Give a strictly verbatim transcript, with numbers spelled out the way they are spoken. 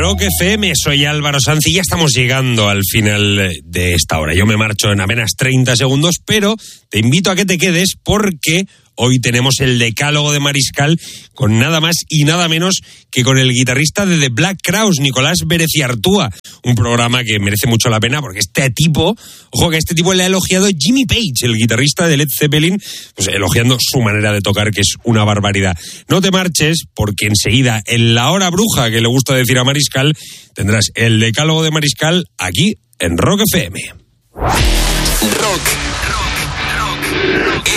Rock F M, soy Álvaro Sanz y ya estamos llegando al final de esta hora. Yo me marcho en apenas treinta segundos, pero te invito a que te quedes porque hoy tenemos el decálogo de Mariscal con nada más y nada menos que con el guitarrista de The Black Crowes, Nicolás Bereziartúa. Un programa que merece mucho la pena porque este tipo, ojo que a este tipo le ha elogiado Jimmy Page, el guitarrista de Led Zeppelin, pues elogiando su manera de tocar, que es una barbaridad. No te marches porque enseguida, en la hora bruja que le gusta decir a Mariscal, tendrás el decálogo de Mariscal aquí en Rock F M. Rock, rock, rock.